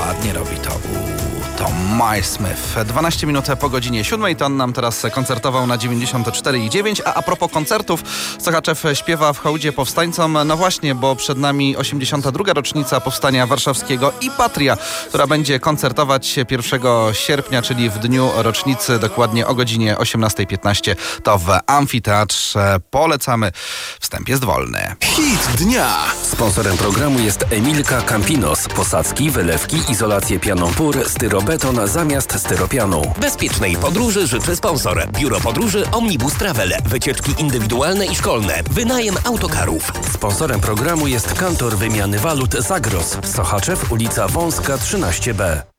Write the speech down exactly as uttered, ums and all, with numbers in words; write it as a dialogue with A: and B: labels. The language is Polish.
A: ładnie robi to. Uuu, to Mike Smith. dwanaście minut po godzinie siódmej, to on nam teraz koncertował na dziewięćdziesiąt cztery i dziewięć. A a propos koncertów, Sochaczew śpiewa w hołdzie powstańcom. No właśnie, bo przed nami osiemdziesiąta druga rocznica Powstania Warszawskiego i Patria, która będzie koncertować pierwszego sierpnia, czyli w dniu rocznicy, dokładnie o godzinie osiemnasta piętnaście. To w Amfiteatrze. Polecamy. Wstęp jest wolny.
B: Hit dnia.
C: Sponsorem programu jest Emilka Campinos. Posadzki, wylewki, izolację pianą pór, styrobeton zamiast styropianu.
D: Bezpiecznej podróży życzy sponsor. Biuro Podróży Omnibus Travel. Wycieczki indywidualne i szkolne. Wynajem autokarów.
C: Sponsorem programu jest Kantor Wymiany Walut Zagros. Sochaczew, ulica Wąska trzynaście B.